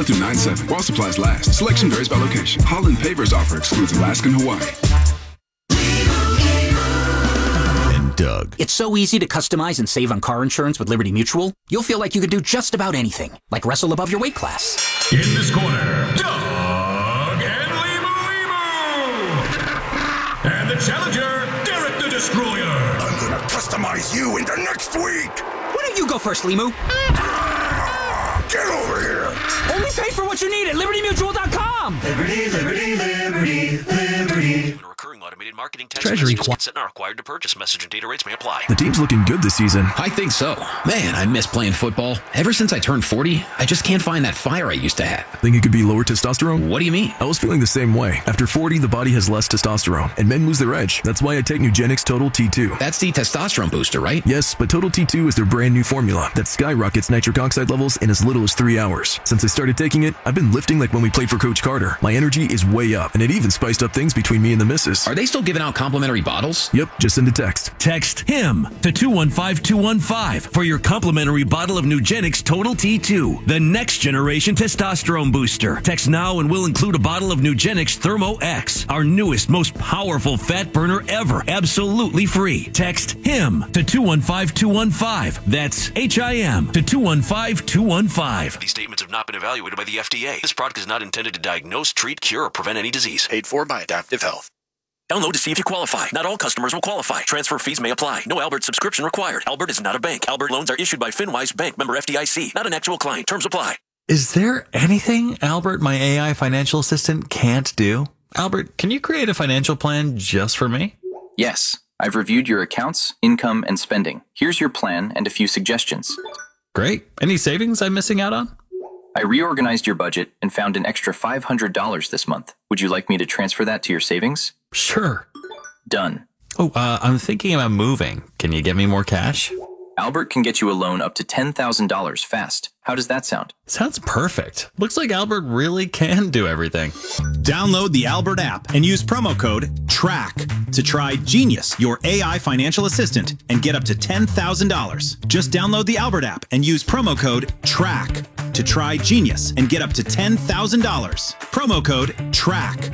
valid through 9/7. While supplies last. Selection varies by location. Holland Pavers offer excludes Alaska and Hawaii. And Doug. It's so easy to customize and save on car insurance with Liberty Mutual. You'll feel like you could do just about anything, like wrestle above your weight class. In this corner, Doug and Limu. And the challenger, Derek the Destroyer. I'm gonna customize you into next week. Why don't you go first, Limu? Get over here. Only pay for what you need at LibertyMutual.com. Liberty, liberty, liberty, liberty. Recurring automated marketing text Treasury messages consent are required to purchase. Message and data rates may apply. The team's looking good this season. I think so. Man, I miss playing football. Ever since I turned 40, I just can't find that fire I used to have. Think it could be lower testosterone? What do you mean? I was feeling the same way. After 40, the body has less testosterone, and men lose their edge. That's why I take Nugenix Total T2. That's the testosterone booster, right? Yes, but Total T2 is their brand new formula that skyrockets nitric oxide levels in as little as 3 hours. Since I started taking it, I've been lifting like when we played for Coach Carter. My energy is way up, and it even spiced up things between me and the missus. Are they still giving out complimentary bottles? Yep, just send a text. Text HIM to 215-215 for your complimentary bottle of Nugenix Total T2, the next generation testosterone booster. Text now and we'll include a bottle of Nugenix Thermo X, our newest, most powerful fat burner ever, absolutely free. Text HIM to 215-215. That's HIM to 215-215. These statements have not been evaluated by the FDA. This product is not intended to diagnose, treat, cure, or prevent any disease. Paid for by Adaptive Health. Download to see if you qualify. Not all customers will qualify. Transfer fees may apply. No Albert subscription required. Albert is not a bank. Albert loans are issued by FinWise Bank, member FDIC. Not an actual client. Terms apply. Is there anything Albert, my AI financial assistant, can't do? Albert, can you create a financial plan just for me? Yes. I've reviewed your accounts, income, and spending. Here's your plan and a few suggestions. Great. Any savings I'm missing out on? I reorganized your budget and found an extra $500 this month. Would you like me to transfer that to your savings? Sure. Done. Oh, I'm thinking about moving. Can you get me more cash? Albert can get you a loan up to $10,000 fast. How does that sound? Sounds perfect. Looks like Albert really can do everything. Download the Albert app and use promo code TRACK to try Genius, your AI financial assistant, and get up to $10,000. Just download the Albert app and use promo code TRACK to try Genius and get up to $10,000. Promo code TRACK.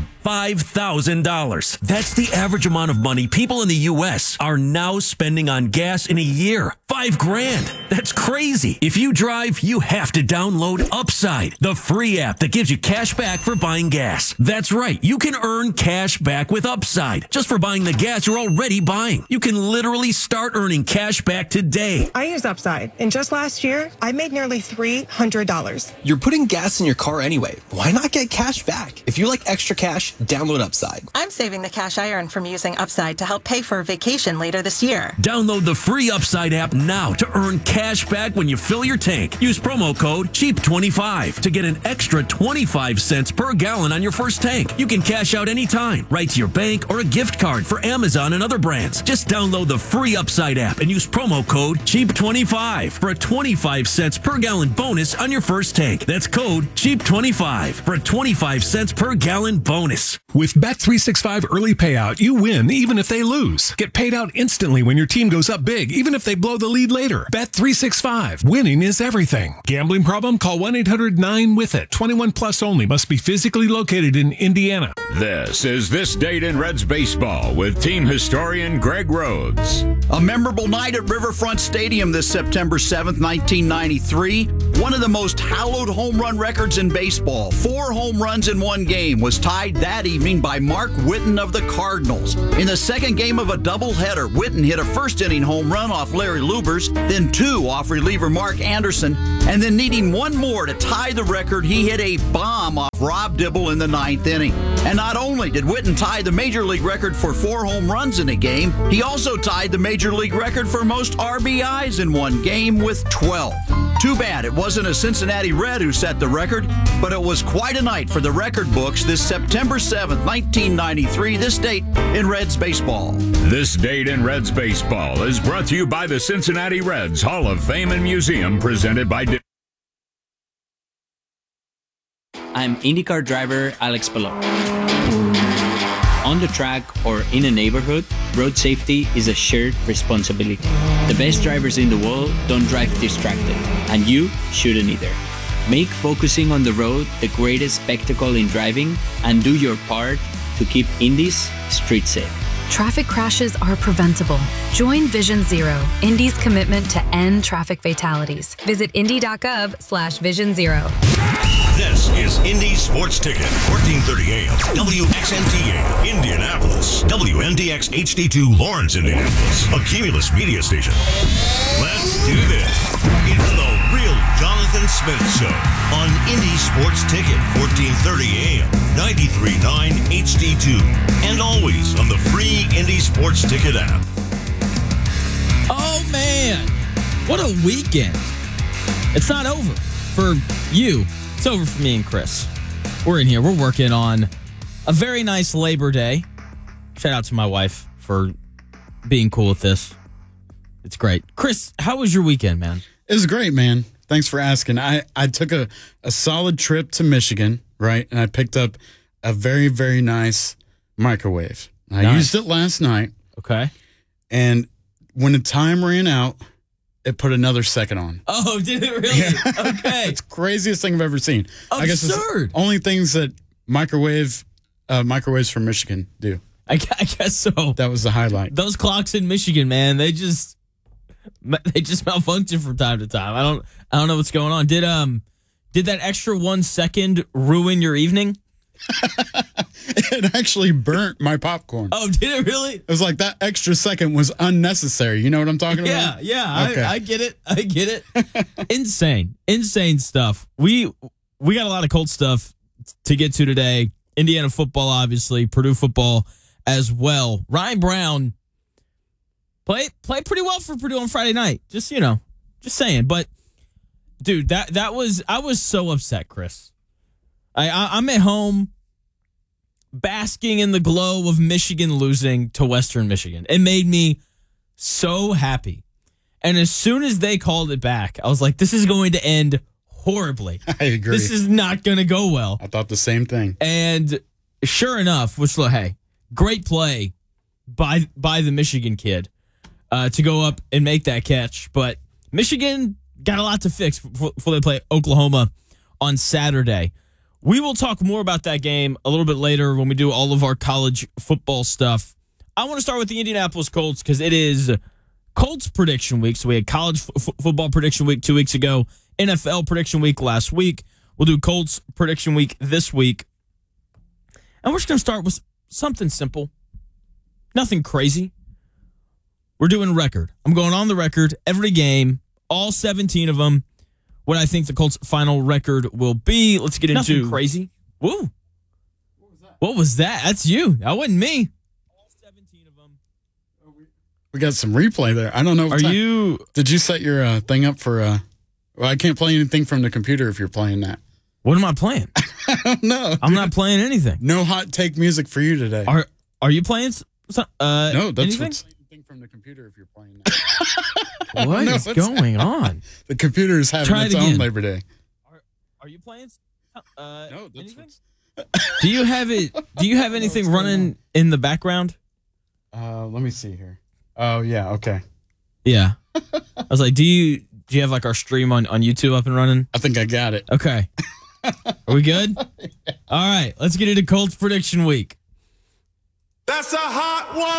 $5,000. That's the average amount of money people in the U.S. are now spending on gas in a year. $5,000. That's crazy. If you drive, you have to download Upside, the free app that gives you cash back for buying gas. That's right. You can earn cash back with Upside just for buying the gas you're already buying. You can literally start earning cash back today. I use Upside, and just last year, I made nearly $300. You're putting gas in your car anyway. Why not get cash back? If you like extra cash, download Upside. I'm saving the cash I earn from using Upside to help pay for a vacation later this year. Download the free Upside app now to earn cash back when you fill your tank. Use promo code CHEAP25 to get an extra 25 cents per gallon on your first tank. You can cash out anytime, right to your bank or a gift card for Amazon and other brands. Just download the free Upside app and use promo code CHEAP25 for a 25 cents per gallon bonus on your first tank. That's code CHEAP25 for a 25 cents per gallon bonus. With Bet365 early payout, you win even if they lose. Get paid out instantly when your team goes up big, even if they blow the lead later. Bet365. Winning is everything. Gambling problem? Call 1-800-9-WITH-IT. 21 plus only. Must be physically located in Indiana. This is This Date in Reds Baseball with team historian Greg Rhodes. A memorable night at Riverfront Stadium this September 7th, 1993. One of the most hallowed home run records in baseball. 4 home runs in one game was tied that evening by Mark Whitten of the Cardinals. In the second game of a doubleheader, Whitten hit a first-inning home run off Larry Lubers, then 2 off reliever Mark Anderson, and then needing one more to tie the record, he hit a bomb off Rob Dibble in the 9th inning. And not only did Whitten tie the Major League record for 4 home runs in a game, he also tied the Major League record for most RBIs in one game with 12. Too bad it wasn't a Cincinnati Red who set the record, but it was quite a night for the record books this September 7th, 1993, this date in Reds baseball. This Date in Reds Baseball is brought to you by the Cincinnati Reds Hall of Fame and Museum, presented by... I'm IndyCar driver Alex Palou. On the track or in a neighborhood, road safety is a shared responsibility. The best drivers in the world don't drive distracted, and you shouldn't either. Make focusing on the road the greatest spectacle in driving and do your part to keep Indy's street safe. Traffic crashes are preventable. Join Vision Zero, Indy's commitment to end traffic fatalities. Visit indy.gov/Vision Zero. This is Indy Sports Ticket, 1430 AM, WXNT Indianapolis, WNDX HD2 Lawrence, Indianapolis, a Cumulus media station. Let's do this. It's the real Jonathan Smith Show on Indy Sports Ticket, 1430 AM, 93.9 HD2, and always on the free Indy Sports Ticket app. Oh, man. What a weekend. It's not over for you. It's over for me and Chris. We're in here. We're working on a very nice Labor Day. Shout out to my wife for being cool with this. It's great. Chris, how was your weekend, man? It was great, man. Thanks for asking. I took a solid trip to Michigan, right? And I picked up a very, very nice microwave. I used it last night. Okay. And when the time ran out, it put another second on. Oh, did it really? Yeah. Okay. It's the craziest thing I've ever seen. Absurd. I guess it's only things that microwaves from Michigan do. I guess so. That was the highlight. Those clocks in Michigan, man, they just malfunction from time to time. I don't know what's going on. Did that extra 1 second ruin your evening? It actually burnt my popcorn. Oh, did it really? It was like that extra second was unnecessary. You know what I'm talking about? Yeah. Okay. I get it. Insane stuff. We got a lot of Colts stuff to get to today. Indiana football, obviously. Purdue football as well. Ryan Brown played pretty well for Purdue on Friday night. Just saying. But dude, I was so upset, Chris. I'm at home basking in the glow of Michigan losing to Western Michigan. It made me so happy. And as soon as they called it back, I was like, this is going to end horribly. I agree. This is not going to go well. I thought the same thing. And sure enough, hey, great play by the Michigan kid to go up and make that catch. But Michigan got a lot to fix before they play Oklahoma on Saturday. We will talk more about that game a little bit later when we do all of our college football stuff. I want to start with the Indianapolis Colts because it is Colts prediction week. So we had college football prediction week 2 weeks ago, NFL prediction week last week. We'll do Colts prediction week this week. And we're just going to start with something simple. Nothing crazy. We're doing record. I'm going on the record every game, all 17 of them. What I think the Colts' final record will be. Let's get into Nothing crazy. Woo. What was that? That's you. That wasn't me. All 17 of them. We got some replay there. I don't know. Did you set your thing up for? Well, I can't play anything from the computer if you're playing that. What am I playing? I don't know. I'm not playing anything. No hot take music for you today. Are you playing? No, that's anything? what's from the computer if you're playing that. What is going on? The computer is having its own Labor Day. Are you playing? No, that's anything? Do you have it? Do you have anything running in the background? Let me see here. Oh yeah, okay. Yeah. I was like, do you have like our stream on YouTube up and running? I think I got it. Okay. Are we good? All right, let's get into Colts prediction week. That's a hot one.